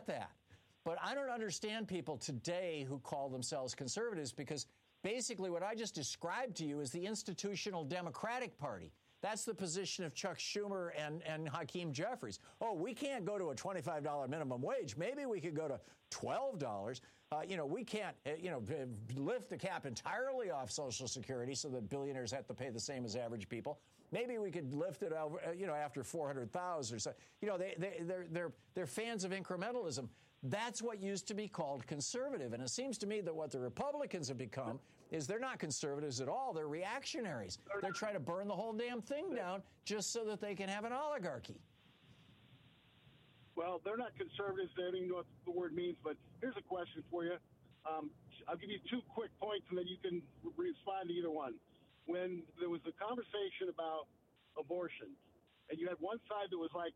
that. But I don't understand people today who call themselves conservatives, because basically what I just described to you is the institutional Democratic Party. That's the position of Chuck Schumer and Hakeem Jeffries. Oh, we can't go to a $25 minimum wage. Maybe we could go to $12. We can't, lift the cap entirely off Social Security so that billionaires have to pay the same as average people. Maybe we could lift it over, after 400,000 or so. They're fans of incrementalism. That's what used to be called conservative. And it seems to me that what the Republicans have become is they're not conservatives at all. They're reactionaries. They're trying to burn the whole damn thing down just so that they can have an oligarchy. Well, they're not conservatives. They don't even know what the word means. But here's a question for you. I'll give you 2 quick points, and then you can respond to either one. When there was a conversation about abortion, and you had one side that was like,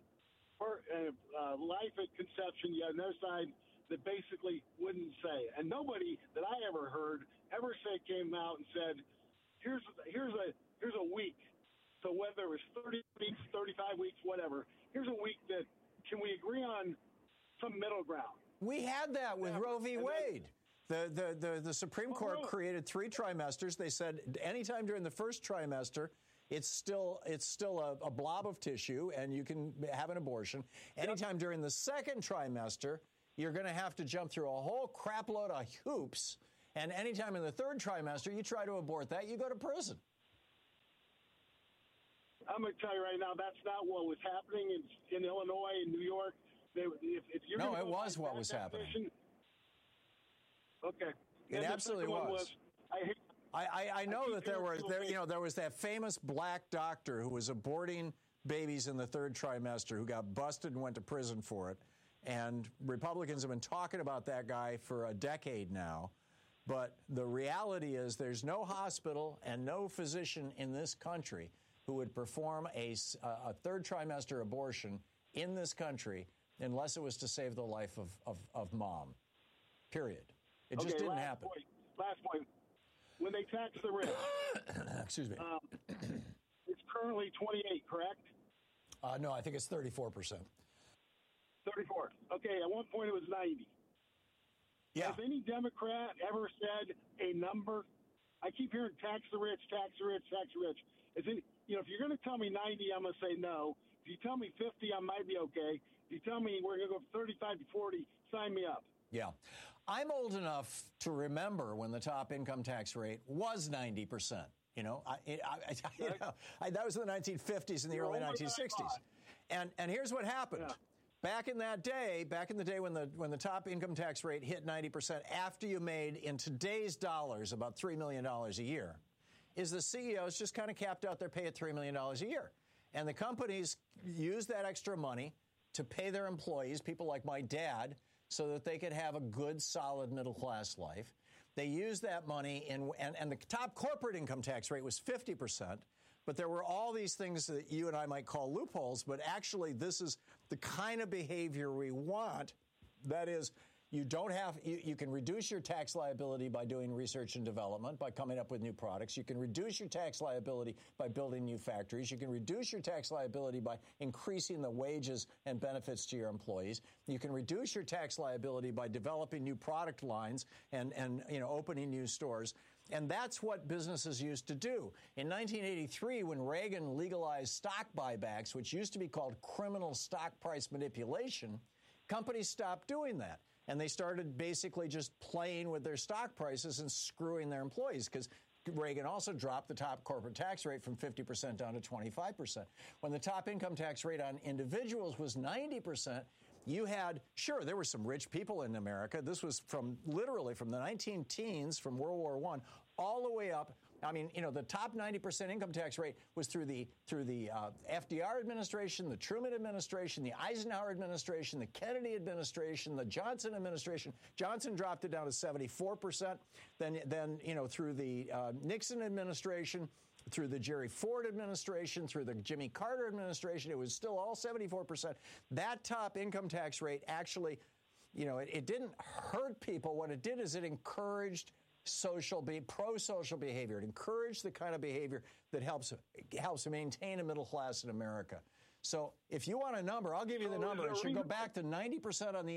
life at conception, you had another side that basically wouldn't say. And nobody that I ever heard came out and said, here's a week. So whether it was 30 weeks, 35 weeks, whatever, here's a week that can we agree on some middle ground? We had that with Roe v. Wade. The Supreme Court created 3 trimesters. They said anytime during the first trimester, it's still a blob of tissue, and you can have an abortion. Anytime during the second trimester, you're going to have to jump through a whole crap load of hoops. And anytime in the third trimester, you try to abort that, you go to prison. I'm going to tell you right now, that's not what was happening in Illinois and New York. If you're no, it was what was happening. Okay. It absolutely was. I know that there was that famous black doctor who was aborting babies in the third trimester who got busted and went to prison for it. And Republicans have been talking about that guy for a decade now. But the reality is there's no hospital and no physician in this country who would perform a third trimester abortion in this country unless it was to save the life of mom. Period. It just didn't happen. Last point. When they tax the rich, excuse me, it's currently 28, correct? No, I think it's 34%. 34. Okay, at one point it was 90. Yeah. Has any Democrat ever said a number? I keep hearing tax the rich, tax the rich, tax the rich. If you're going to tell me 90, I'm going to say no. If you tell me 50, I might be okay. If you tell me we're going to go 35 to 40, sign me up. Yeah. I'm old enough to remember when the top income tax rate was 90%. That was in the 1950s and the early 1960s. And here's what happened. Yeah. Back in the day when the top income tax rate hit 90% after you made, in today's dollars, about $3 million a year, is the CEOs just kind of capped out their pay at $3 million a year. And the companies use that extra money to pay their employees, people like my dad, so that they could have a good, solid middle-class life. They used that money and the top corporate income tax rate was 50%. But there were all these things that you and I might call loopholes, but actually this is the kind of behavior we want. That is, you can reduce your tax liability by doing research and development, by coming up with new products. You can reduce your tax liability by building new factories. You can reduce your tax liability by increasing the wages and benefits to your employees. You can reduce your tax liability by developing new product lines and opening new stores. And that's what businesses used to do. In 1983, when Reagan legalized stock buybacks, which used to be called criminal stock price manipulation, companies stopped doing that. And they started basically just playing with their stock prices and screwing their employees, because Reagan also dropped the top corporate tax rate from 50% down to 25%. When the top income tax rate on individuals was 90%, there were some rich people in America. This was literally from the 19-teens, from World War I, all the way up. I mean, the top 90% income tax rate was through the FDR administration, the Truman administration, the Eisenhower administration, the Kennedy administration, the Johnson administration. Johnson dropped it down to 74%. Then through the Nixon administration, through the Jerry Ford administration, through the Jimmy Carter administration, it was still all 74%. That top income tax rate actually, it didn't hurt people. What it did is it encouraged pro-social behavior. It encouraged the kind of behavior that helps maintain a middle class in America. So if you want a number, I'll give you the number. It should go back to 90% on the